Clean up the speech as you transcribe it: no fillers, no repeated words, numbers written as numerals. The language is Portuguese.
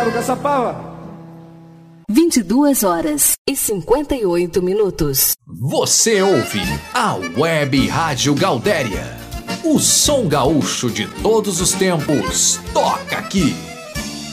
Marcelo Caçapava. 22h58. Você ouve a Web Rádio Gaudéria. O som gaúcho de todos os tempos toca aqui.